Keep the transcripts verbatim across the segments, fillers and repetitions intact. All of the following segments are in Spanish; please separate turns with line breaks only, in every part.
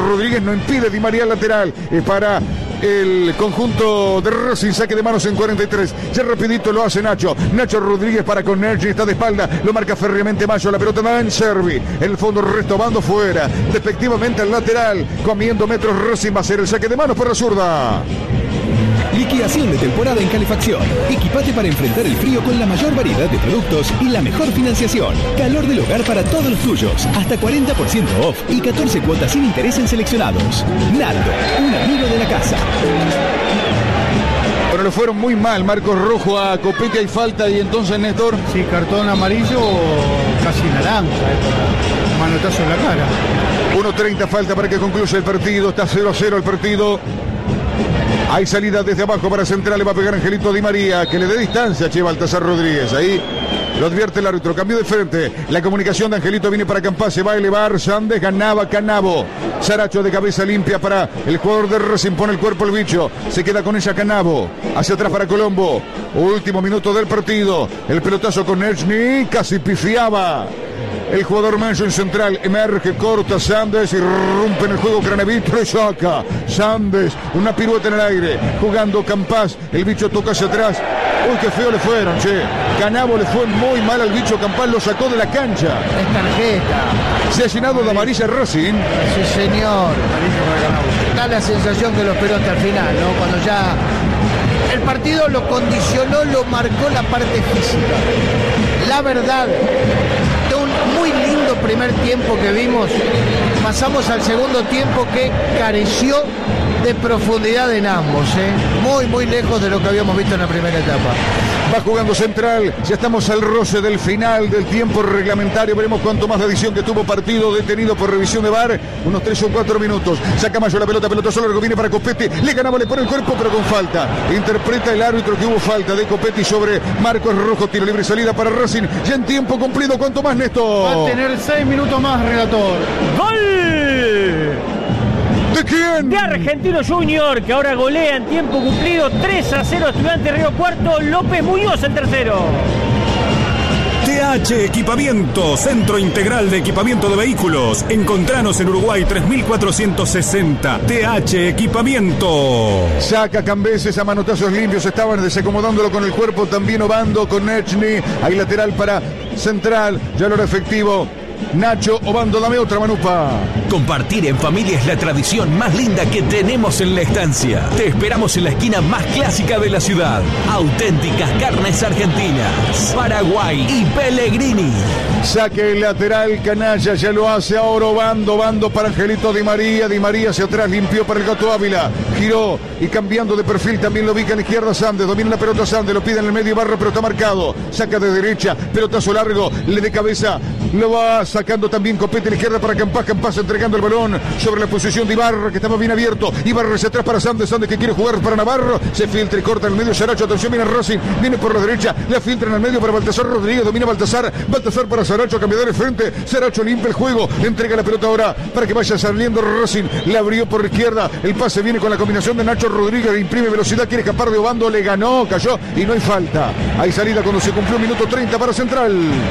Rodríguez no impide. Di María lateral eh, para el conjunto de Racing, saque de manos en cuarenta y tres. Ya rapidito lo hace Nacho. Nacho Rodríguez para con Nergi, está de espalda, lo marca férreamente Mayo, la pelota da en Servi. En el fondo Restobando fuera, respectivamente al lateral, comiendo metros Racing va a ser el saque de manos por la zurda.
Liquidación de temporada en calefacción. Equipate para enfrentar el frío con la mayor variedad de productos y la mejor financiación. Calor del hogar para todos los tuyos. Hasta cuarenta por ciento off y catorce cuotas sin interés en seleccionados. Naldo, un amigo de la casa.
Pero le fueron muy mal, Marcos Rojo a Copete, hay falta y entonces Néstor.
Sí, cartón amarillo o casi naranja, eh, manotazo en la cara.
uno treinta falta para que concluya el partido, está cero a cero el partido. Hay salida desde abajo para Central, le va a pegar Angelito Di María, que le dé distancia, che, Baltasar Rodríguez, ahí lo advierte el árbitro, cambio de frente, la comunicación de Angelito viene para Campás, se va a elevar, Sandes, ganaba Canavo, Saracho de cabeza limpia para el jugador de Racing, pone el cuerpo el bicho, se queda con ella Canavo, hacia atrás para Colombo, último minuto del partido, el pelotazo con Nechny, casi pifiaba. El jugador Mancho en Central, emerge, corta Sandes, irrumpe en el juego Cranevito y saca. Sandes, una pirueta en el aire, jugando Campás, el bicho toca hacia atrás. Uy, qué feo le fueron, che. Canavo le fue muy mal al bicho, Campás lo sacó de la cancha.
Es tarjeta.
Se ha llenado de amarilla Racing.
Sí, señor. Da la sensación que lo esperó hasta el final, ¿no? Cuando ya el partido lo condicionó, lo marcó la parte física. La verdad, de un muy lindo primer tiempo que vimos, pasamos al segundo tiempo que careció de profundidad en ambos, ¿eh? Muy, muy lejos de lo que habíamos visto en la primera etapa.
Va jugando Central, ya estamos al roce del final del tiempo reglamentario, veremos cuánto más de adición que tuvo partido detenido por revisión de V A R, unos tres o cuatro minutos, saca Mayo la pelota, pelota solo, largo viene para Copetti, le ganaba, le pone el cuerpo pero con falta, interpreta el árbitro que hubo falta de Copetti sobre Marcos Rojo, tiro libre salida para Racing, ya en tiempo cumplido, ¿cuánto más, Néstor?
Va a tener seis minutos más, relator.
¡Gol!
¿De quién?
De Argentino Junior, que ahora golea en tiempo cumplido tres a cero Estudiantes Río Cuarto, López Muñoz el tercero.
T H Equipamiento, Centro Integral de Equipamiento de Vehículos. Encontranos en Uruguay tres mil cuatrocientos sesenta. T H Equipamiento.
Saca Cambeses a manotazos limpios, estaban desacomodándolo con el cuerpo, también Obando con Nechny. Hay lateral para Central, ya lo era efectivo. Nacho Obando, dame otra, Manupa.
Compartir en familia es la tradición más linda que tenemos en la estancia. Te esperamos en la esquina más clásica de la ciudad. Auténticas carnes argentinas, Paraguay y Pellegrini.
Saque el lateral, Canalla, ya lo hace ahora Obando, Obando para Angelito Di María, Di María hacia atrás, limpió para el Gato Ávila, giró y cambiando de perfil también lo ubica en la izquierda Sandes, domina la pelota Sandes, lo pide en el medio Ibarra pero está marcado, saca de derecha, pelotazo largo, le de cabeza, lo va sacando también Copete a la izquierda para Campás, Campás entregando el balón sobre la posición de Ibarra que estaba bien abierto, Ibarra hacia atrás para Sandes, Sandes que quiere jugar para Navarro, se filtra y corta en el medio Saracho, atención, viene Racing, viene por la derecha, la filtra en el medio para Baltasar Rodríguez, domina Baltasar, Baltasar para Saracho, cambiador de frente, Saracho limpia el juego, entrega la pelota ahora para que vaya saliendo Racing, la abrió por la izquierda, el pase viene con la combinación de Nacho Rodríguez, imprime velocidad, quiere escapar de Obando, le ganó, cayó y no hay falta, hay salida cuando se cumplió un minuto treinta para Central.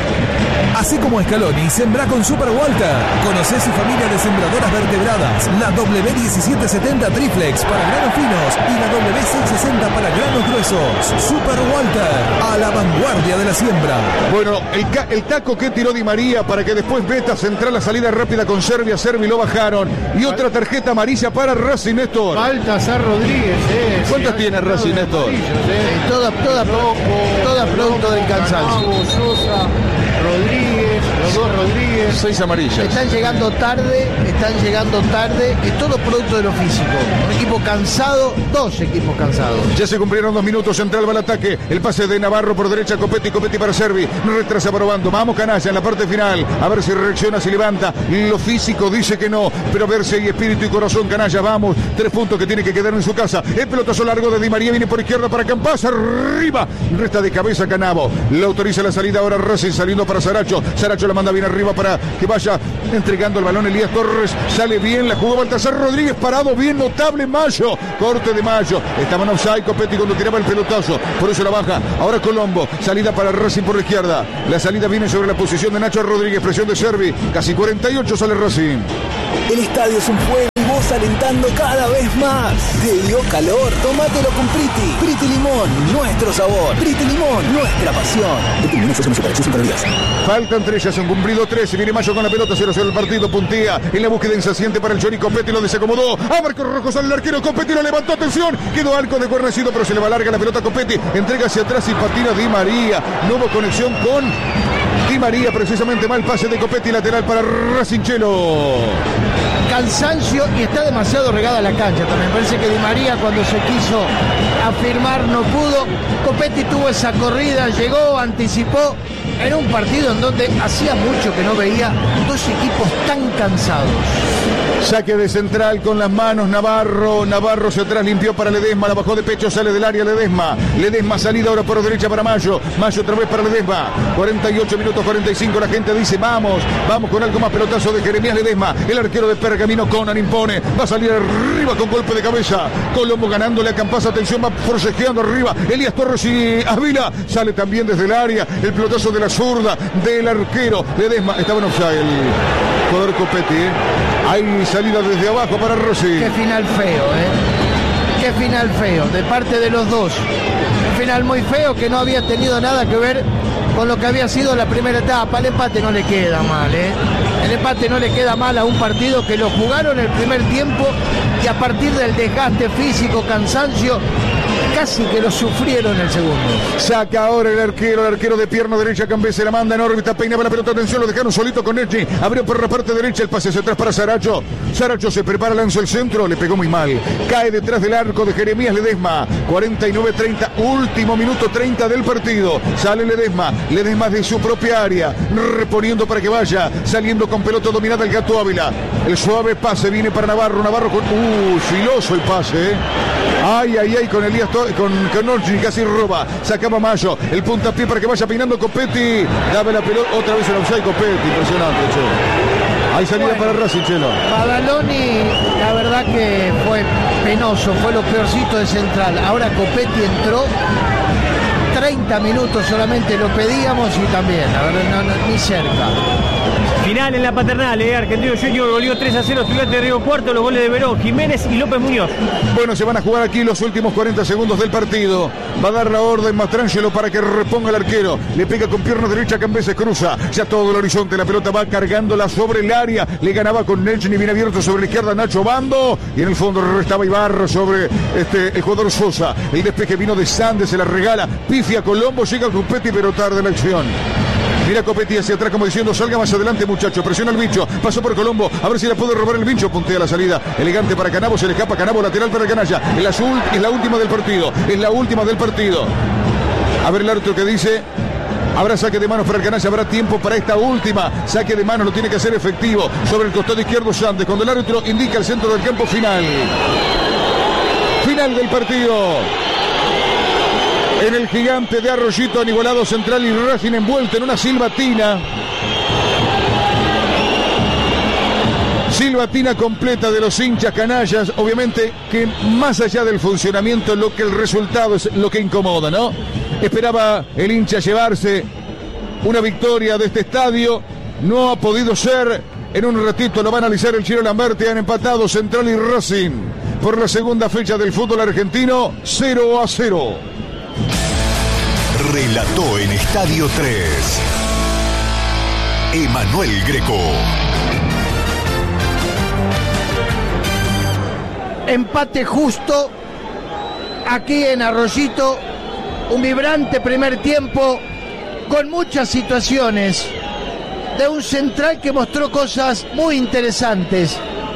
Así como Scaloni, sembra con Super Walter. Conocé su familia de sembradoras vertebradas. La W diecisiete setenta Triflex para granos finos y la W seiscientos sesenta para granos gruesos. Super Walter, a la vanguardia de la siembra.
Bueno, el, ca- el taco que tiró Di María para que después Beta Central la salida rápida con Serbia, Servi lo bajaron. Y otra tarjeta amarilla para Racing, Néstor.
Baltasar Rodríguez, eh.
¿Cuántas
Sí,
tiene Racing, Néstor?
amarillos, eh.
Eh, toda, toda,
Loco,
toda producto del cansancio.
Canavo, Sosa, Rodríguez, los dos Rodríguez.
Seis amarillas.
Están llegando tarde, están llegando tarde, es todo producto de lo físico. Un equipo cansado, dos equipos cansados.
Ya se cumplieron dos minutos, Central va al ataque, el pase de Navarro por derecha, Copetti, Copetti para Servi, no retrasa para Obando, vamos Canalla en la parte final, a ver si reacciona, si levanta, lo físico dice que no, pero a ver si hay espíritu y corazón, Canalla, vamos, tres puntos que tiene que quedar en su casa, el pelotazo largo de Di María, viene por izquierda para Campás, arriba, resta de cabeza Canavo, le autoriza la salida ahora Racing, saliendo para Saracho, Saracho la manda bien arriba para que vaya entregando el balón Elías Torres, sale bien, la jugó Baltasar Rodríguez, parado bien, notable Mayo, corte de Mayo, estaba en offside Copetti cuando tiraba el pelotazo, por eso la baja, ahora Colombo, salida para Racing por la izquierda, la salida viene sobre la posición de Nacho Rodríguez, presión de Servi, casi cuarenta y ocho sale Racing.
El estadio es un juego alentando cada vez más. ¿Te dio calor? Tómatelo con Priti. Priti Limón, nuestro sabor. Priti Limón, nuestra pasión. Priti Limón ofrece una superación cinco días.
Faltan tres, ya se han cumplido tres. Viene Mayo con la pelota, cero cero el partido. Puntía en la búsqueda insaciente para el Chori. Copetti lo desacomodó. A marco rojo sale el arquero. Copetti lo levantó. Atención. Quedó arco de guarnecido, pero se le va larga la pelota a Copetti. Entrega hacia atrás y patina Di María. No hubo conexión con Di María. Precisamente mal pase de Copetti. Lateral para Racingelo.
Cansancio y está demasiado regada la cancha también. Parece que Di María cuando se quiso afirmar no pudo. Copetti tuvo esa corrida, llegó, anticipó en un partido en donde hacía mucho que no veía dos equipos tan cansados.
Saque de central con las manos Navarro. Navarro se atrás, limpió para Ledesma. La bajó de pecho, sale del área Ledesma. Ledesma salida ahora por derecha para Mayo. Mayo otra vez para Ledesma. cuarenta y ocho minutos cuarenta y cinco. La gente dice vamos, vamos con algo más. Pelotazo de Jeremías Ledesma. El arquero de Pergamino, Conan impone. Va a salir arriba con golpe de cabeza. Colombo ganándole a Campaz. Atención, va forcejeando arriba. Elías Torres y Ávila. Sale también desde el área. El pelotazo de la zurda del arquero Ledesma. Estaba en offside el jugador Copetti, ¿eh? Hay salida desde abajo para Rossi.
Qué final feo, ¿eh? Qué final feo, de parte de los dos. Un final muy feo que no había tenido nada que ver con lo que había sido la primera etapa. El empate no le queda mal, ¿eh? El empate no le queda mal a un partido que lo jugaron el primer tiempo y a partir del desgaste físico, cansancio, casi que lo sufrieron el segundo.
Saca ahora el arquero, el arquero de pierna derecha, Cambé se la manda en órbita, peinaba la pelota, atención, lo dejaron solito con Nechi, abrió por la parte derecha, el pase hacia atrás para Saracho. Saracho se prepara, lanza el centro, le pegó muy mal, cae detrás del arco de Jeremías Ledesma. Cuarenta y nueve treinta, último minuto treinta del partido. Sale Ledesma, Ledesma de su propia área, reponiendo para que vaya, saliendo con pelota dominada el Gato Ávila. El suave pase viene para Navarro, Navarro con... Uh, filoso el pase, ¿eh? Ay, ay, ay, con Elías To- con Canorgi, casi roba, sacaba Mayo, el puntapié para que vaya peinando Copetti, dame la pelota, otra vez el offside Copetti, impresionante, che. Hay salida bueno, para Racing, Chelo.
Badaloni, la verdad que fue penoso, fue lo peorcito de central. Ahora Copetti entró, treinta minutos solamente lo pedíamos y también, la verdad, no, no, ni cerca.
Final en la Paternal, eh, Argentino Junior goleó tres a cero, Estudiantes de Río Cuarto, los goles de Verón, Jiménez y López Muñoz.
Bueno, se van a jugar aquí los últimos cuarenta segundos del partido. Va a dar la orden Mastrangelo para que reponga el arquero. Le pega con pierna derecha, Cambeses cruza. Ya todo el horizonte, la pelota va cargándola sobre el área. Le ganaba con Nelson y bien abierto sobre la izquierda Nacho Bando. Y en el fondo restaba Ibarra sobre este, el jugador Sosa. El despeje vino de Sandes, se la regala. Pifia Colombo, llega Copetti, pero tarde la acción. Mira Copetti hacia atrás como diciendo salga más adelante muchacho, presiona el bicho, pasó por Colombo, a ver si la puede robar el bicho, puntea la salida, elegante para Canabo, se le escapa Canabo, lateral para el canalla, el azul es la última del partido, es la última del partido. A ver el árbitro que dice, habrá saque de manos para el canalla, habrá tiempo para esta última, saque de manos lo tiene que hacer efectivo, sobre el costado izquierdo Sandes, cuando el árbitro indica el centro del campo final. Final del partido. En el Gigante de Arroyito, Igualado Central y Racing envuelto en una silbatina. Silbatina completa de los hinchas canallas. Obviamente que más allá del funcionamiento, lo que el resultado es lo que incomoda, ¿no? Esperaba el hincha llevarse una victoria de este estadio. No ha podido ser. En un ratito lo va a analizar el Chino Lamberti. Han empatado Central y Racing por la segunda fecha del fútbol argentino. cero a cero.
Relató en Estadio tres Emanuel Greco.
Empate justo aquí en Arroyito. Un vibrante primer tiempo con muchas situaciones de un Central que mostró cosas muy interesantes,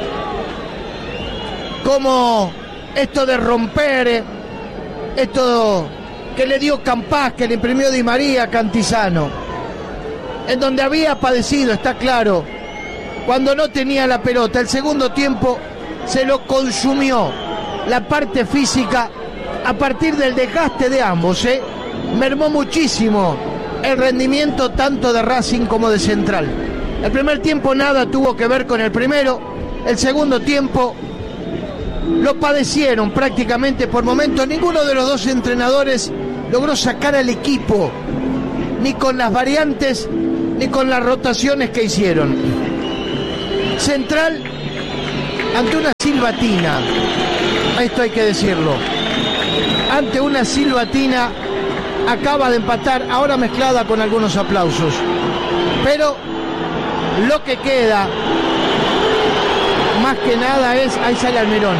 como esto de romper, esto que le dio Campaz, que le imprimió Di María, Cantizano, en donde había padecido, está claro, cuando no tenía la pelota. El segundo tiempo se lo consumió la parte física a partir del desgaste de ambos, ¿eh? Mermó muchísimo el rendimiento tanto de Racing como de Central. El primer tiempo nada tuvo que ver con el primero, el segundo tiempo lo padecieron prácticamente por momentos. Ninguno de los dos entrenadores logró sacar al equipo, ni con las variantes, ni con las rotaciones que hicieron. Central ante una silbatina, esto hay que decirlo, ante una silbatina acaba de empatar, ahora mezclada con algunos aplausos, pero lo que queda más que nada es, ahí sale Almirón,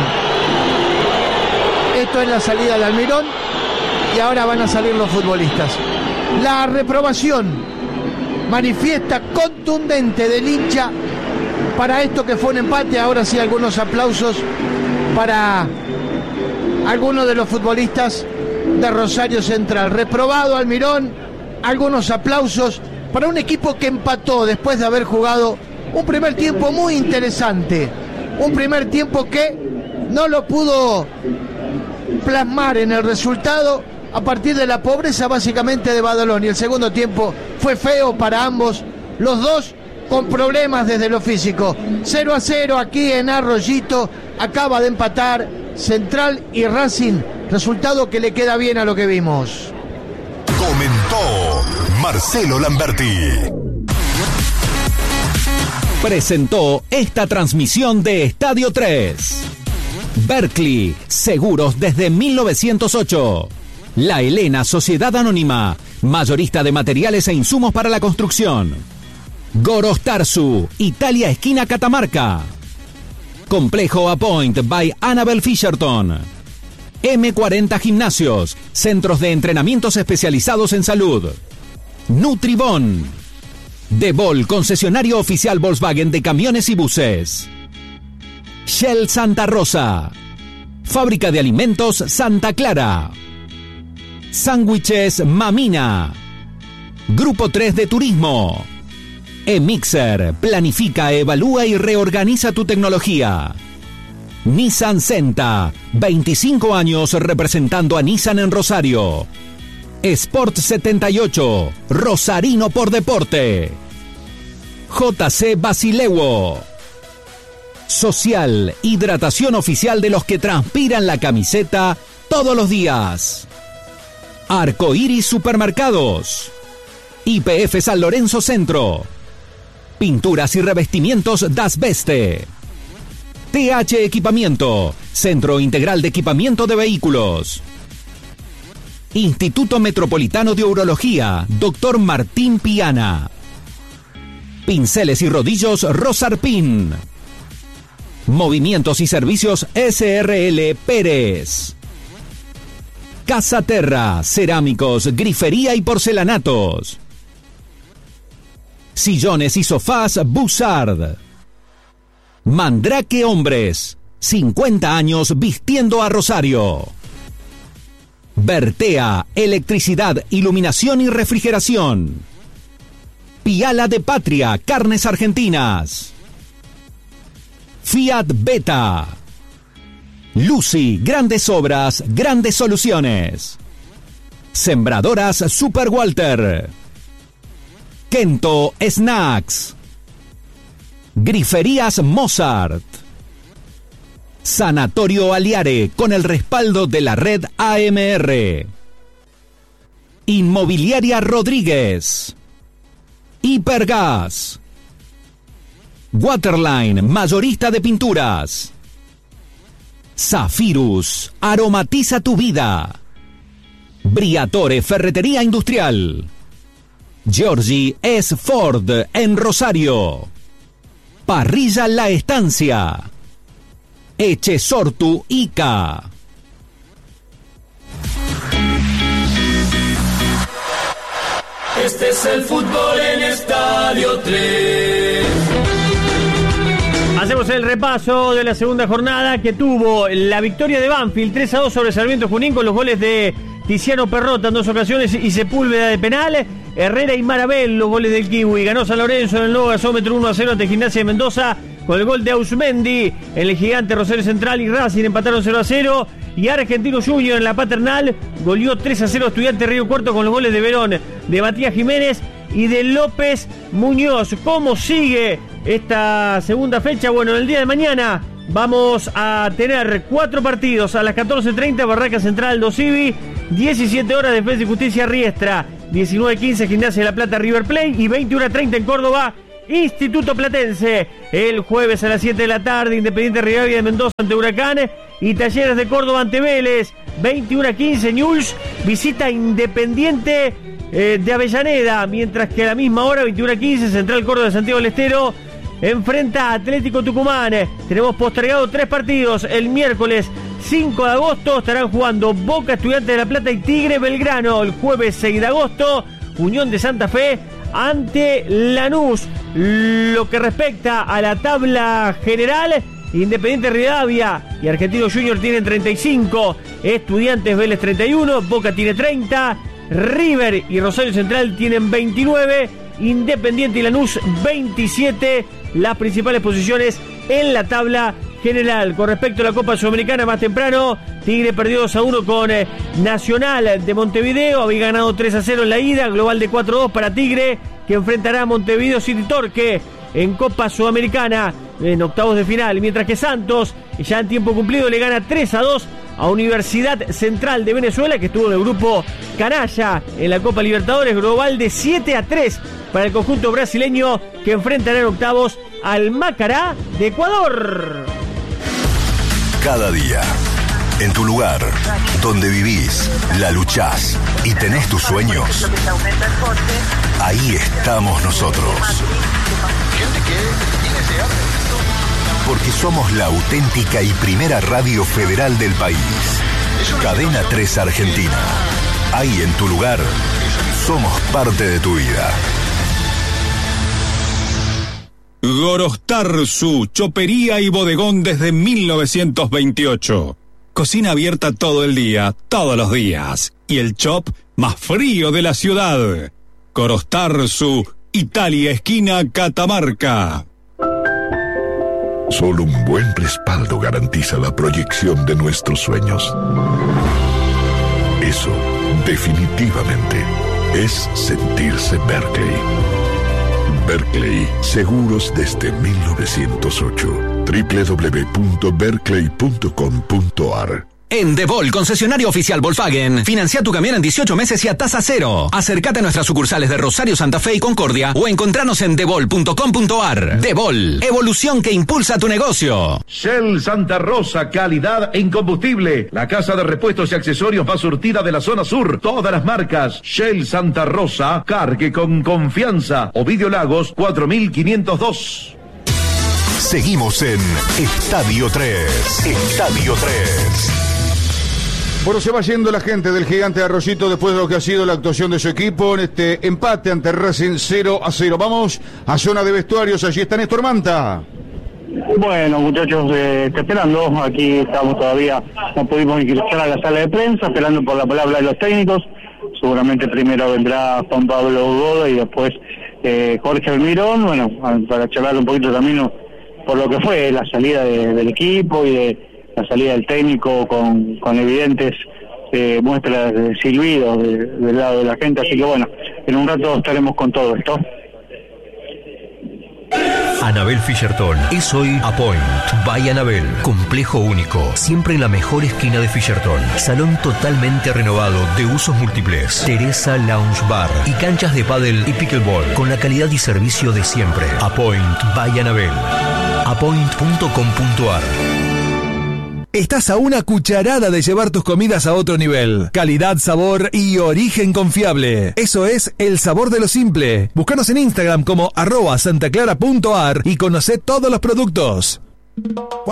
esto es la salida de Almirón y ahora van a salir los futbolistas. La reprobación manifiesta contundente del hincha para esto que fue un empate. Ahora sí, algunos aplausos para algunos de los futbolistas de Rosario Central. Reprobado Almirón, algunos aplausos para un equipo que empató después de haber jugado un primer tiempo muy interesante, un primer tiempo que no lo pudo plasmar en el resultado a partir de la pobreza básicamente de Badaloni. El segundo tiempo fue feo para ambos, los dos con problemas desde lo físico. cero a cero aquí en Arroyito, acaba de empatar Central y Racing, resultado que le queda bien a lo que vimos.
Comentó Marcelo Lamberti.
Presentó esta transmisión de Estadio tres. Berkeley, seguros desde mil novecientos ocho. La Helena Sociedad Anónima, mayorista de materiales e insumos para la construcción. Goros Tarsu, Italia esquina Catamarca. Complejo Apoint by Annabel Fisherton. eme cuarenta Gimnasios, centros de entrenamientos especializados en salud. Nutribón. Debol, concesionario oficial Volkswagen de camiones y buses. Shell Santa Rosa. Fábrica de alimentos Santa Clara. Sándwiches Mamina. Grupo tres de Turismo. eMixer, planifica, evalúa y reorganiza tu tecnología. Nissan Senta, veinticinco años representando a Nissan en Rosario. Sport setenta y ocho, Rosarino por deporte. J C Basilewo. Social, hidratación oficial de los que transpiran la camiseta todos los días. Arcoiris Supermercados. Y P F San Lorenzo Centro. Pinturas y revestimientos Das Beste. T H Equipamiento, Centro Integral de Equipamiento de Vehículos. Instituto Metropolitano de Urología, doctor Martín Piana. Pinceles y rodillos Rosarpin. Movimientos y servicios S R L Pérez. Casa Terra, cerámicos, grifería y porcelanatos. Sillones y sofás Bussard. Mandrake Hombres, cincuenta años vistiendo a Rosario. Bertea, electricidad, iluminación y refrigeración. Piala de Patria, carnes argentinas. Fiat Beta. Lucy, grandes obras, grandes soluciones. Sembradoras Super Walter. Kento Snacks. Griferías Mozart. Sanatorio Aliare, con el respaldo de la red A M R. Inmobiliaria Rodríguez. Hipergas. Waterline, mayorista de pinturas. Zafirus, aromatiza tu vida. Briatore, ferretería industrial. Giorgi es Ford en Rosario. Parrilla La Estancia. Echesortu Ica.
Este es el fútbol en Estadio tres.
Hacemos el repaso de la segunda jornada que tuvo la victoria de Banfield tres a dos sobre Sarmiento Junín con los goles de Tiziano Perrota en dos ocasiones y Sepúlveda de penal. Herrera y Marabel los goles del Kiwi. Ganó San Lorenzo en el nuevo gasómetro uno a cero ante Gimnasia de Mendoza con el gol de Ausmendi. En el gigante Rosario Central y Racing empataron cero a cero. Y Argentino Junior en la Paternal goleó tres a cero Estudiantes Río Cuarto con los goles de Verón, de Matías Jiménez y de López Muñoz. ¿Cómo sigue esta segunda fecha? Bueno, el día de mañana vamos a tener cuatro partidos. A las catorce treinta Barraca Central Dosivi, diecisiete horas Defensa y Justicia Riestra, diecinueve quince Gimnasia de La Plata River Plate y veintiuno treinta en Córdoba Instituto Platense. El jueves a las siete de la tarde, Independiente Rivadavia de Mendoza ante Huracán y Talleres de Córdoba ante Vélez. veintiuno a quince, Newell's visita Independiente eh, de Avellaneda, mientras que a la misma hora, veintiuno a quince, Central Córdoba de Santiago del Estero enfrenta a Atlético Tucumán. Tenemos postergado tres partidos. El miércoles cinco de agosto estarán jugando Boca, Estudiantes de La Plata y Tigre Belgrano. El jueves seis de agosto, Unión de Santa Fe ante Lanús. Lo que respecta a la tabla general, Independiente Rivadavia y Argentino Junior tienen treinta y cinco, Estudiantes Vélez treinta y uno, Boca tiene treinta, River y Rosario Central tienen veintinueve, Independiente y Lanús veintisiete, las principales posiciones en la tabla general. Con respecto a la Copa Sudamericana, más temprano, Tigre perdió dos a uno con eh, Nacional de Montevideo, había ganado tres a cero en la ida, global de cuatro a dos para Tigre, que enfrentará a Montevideo City Torque en Copa Sudamericana en octavos de final, mientras que Santos, ya en tiempo cumplido, le gana tres a dos a Universidad Central de Venezuela, que estuvo en el grupo canalla en la Copa Libertadores, global de siete a tres para el conjunto brasileño, que enfrentará en octavos al Macará de Ecuador.
Cada día, en tu lugar, donde vivís, la luchás y tenés tus sueños, ahí estamos nosotros. Porque somos la auténtica y primera radio federal del país. Cadena tres Argentina. Ahí en tu lugar, somos parte de tu vida.
Gorostarzu, chopería y bodegón desde mil novecientos veintiocho. Cocina abierta todo el día, todos los días. Y el chop más frío de la ciudad. Gorostarzu, Italia, esquina Catamarca.
Solo un buen respaldo garantiza la proyección de nuestros sueños. Eso, definitivamente, es sentirse Berkeley. Berkeley, seguros desde mil novecientos ocho. doble u doble u doble u punto berkeley punto com punto a r.
En Devol, concesionario oficial Volkswagen, financia tu camión en dieciocho meses y a tasa cero. Acércate a nuestras sucursales de Rosario, Santa Fe y Concordia o encontranos en devol punto com punto a r. Devol, evolución que impulsa tu negocio.
Shell Santa Rosa, calidad en combustible. La casa de repuestos y accesorios más surtida de la zona sur. Todas las marcas. Shell Santa Rosa, cargue con confianza. Ovidio Lagos, cuatro mil quinientos dos.
Seguimos en Estadio tres. Estadio tres.
Bueno, se va yendo la gente del Gigante de Arroyito después de lo que ha sido la actuación de su equipo en este empate ante Racing cero a cero. Vamos a zona de vestuarios, allí está Néstor Manta.
Bueno, muchachos, eh, esperando, aquí estamos todavía, no pudimos ingresar a la sala de prensa, esperando por la palabra de los técnicos. Seguramente primero vendrá Juan Pablo Ugoda y después eh, Jorge Almirón, bueno, para charlar un poquito también por lo que fue la salida de, del equipo y de la salida del técnico con, con evidentes eh, muestras de silbido de, del lado de la gente, así que bueno, en un rato estaremos con todo esto.
Anabel Fischerton es hoy Apoint by Anabel. Complejo único, siempre en la mejor esquina de Fischerton. Salón totalmente renovado de usos múltiples. Teresa Lounge Bar y canchas de pádel y pickleball con la calidad y servicio de siempre. Apoint by Anabel. apoint punto com punto a r.
Estás a una cucharada de llevar tus comidas a otro nivel. Calidad, sabor y origen confiable. Eso es el sabor de lo simple. Búscanos en Instagram como arroba santaclara punto ar y conocé todos los productos.